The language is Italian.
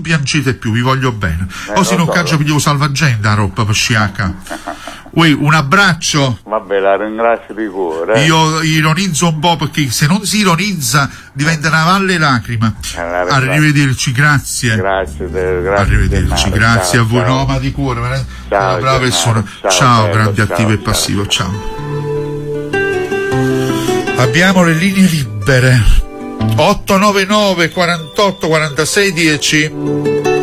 piangete più, vi voglio bene. O se non caccio piglio salvagenda roba per sciacca. Ui, un abbraccio. Vabbè, la ringrazio di cuore. Io ironizzo un po' perché se non si ironizza diventa una valle lacrima. Arrivederci, grazie. Grazie. Arrivederci, grazie ciao, a voi. ciao. No, ma di cuore, una Ciao, brava persona. Ciao, bello, grande, ciao, attivo e ciao. passivo, ciao. Abbiamo le linee libere. 899 48 46 10.